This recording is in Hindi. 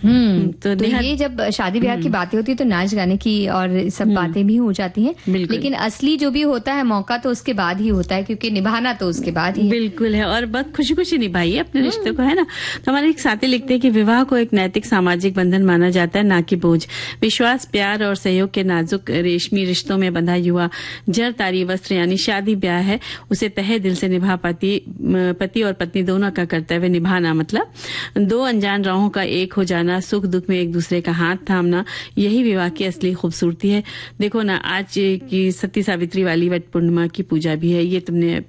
तो ये जब शादी ब्याह की बातें होती है तो नाच गाने की और सब बातें भी हो जाती हैं, लेकिन असली जो भी होता है मौका तो उसके बाद ही होता है, क्योंकि निभाना तो उसके बाद ही। बिल्कुल है, और बहुत खुशी खुशी निभाइए अपने रिश्ते को, है ना। तो हमारे एक साथी लिखते हैं कि विवाह को एक नैतिक सामाजिक बंधन माना जाता है, ना कि बोझ। विश्वास, प्यार और सहयोग के नाजुक रेशमी रिश्तों में बंधा युवा जर तारी वस्त्र यानी शादी ब्याह है, उसे तहे दिल से निभा पति और पत्नी दोनों का कर्तव्य निभाना। मतलब दो अनजान राहों का एक हो जाना, सुख दुख में एक दूसरे का हाथ थामना, यही विवाह की असली खूबसूरती है। देखो ना, आज की सती सावित्री वाली वट पूर्णिमा की पूजा भी है, ये तुमने